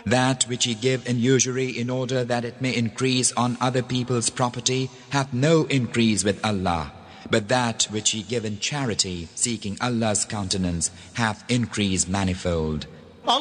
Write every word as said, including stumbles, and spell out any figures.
That which ye give in usury in order that it may increase on other people's property hath no increase with Allah. But that which ye give in charity, seeking Allah's countenance, hath increase manifold.